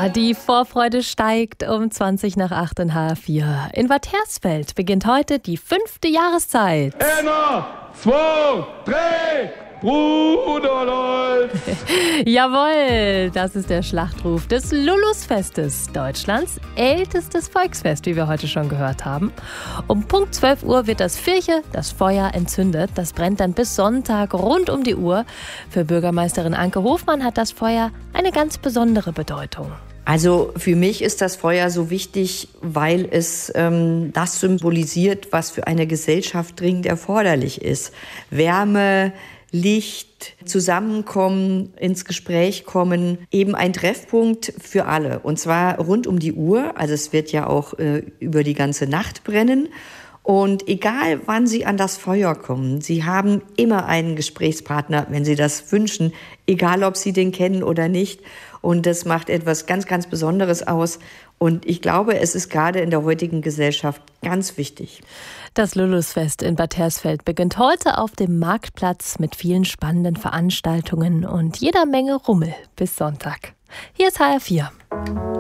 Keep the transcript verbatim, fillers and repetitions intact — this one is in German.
Ja, die Vorfreude steigt um zwanzig nach acht in H R vier. In Bad Hersfeld beginnt heute die fünfte Jahreszeit. Einer, zwei, drei, Bruderleut! Jawohl, das ist der Schlachtruf des Lulusfestes, Deutschlands ältestes Volksfest, wie wir heute schon gehört haben. Um Punkt zwölf Uhr wird das Vierche, das Feuer, entzündet. Das brennt dann bis Sonntag rund um die Uhr. Für Bürgermeisterin Anke Hofmann hat das Feuer eine ganz besondere Bedeutung. Also für mich ist das Feuer so wichtig, weil es ähm, das symbolisiert, was für eine Gesellschaft dringend erforderlich ist. Wärme, Licht, Zusammenkommen, ins Gespräch kommen, eben ein Treffpunkt für alle. Und zwar rund um die Uhr, also es wird ja auch äh, über die ganze Nacht brennen. Und egal, wann Sie an das Feuer kommen, Sie haben immer einen Gesprächspartner, wenn Sie das wünschen, egal ob Sie den kennen oder nicht. Und das macht etwas ganz, ganz Besonderes aus. Und ich glaube, es ist gerade in der heutigen Gesellschaft ganz wichtig. Das Lulusfest in Bad Hersfeld beginnt heute auf dem Marktplatz mit vielen spannenden Veranstaltungen und jeder Menge Rummel bis Sonntag. Hier ist H R vier.